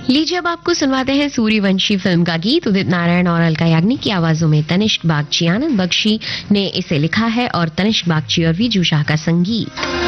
लीजिए अब आपको सुनवाते हैं सूर्यवंशी फिल्म का गीत। उदित नारायण और अलका याग्निक की आवाजों में तनिष्क बागची, आनंद बख्शी ने इसे लिखा है और तनिष्क बागची और विजू शाह का संगीत।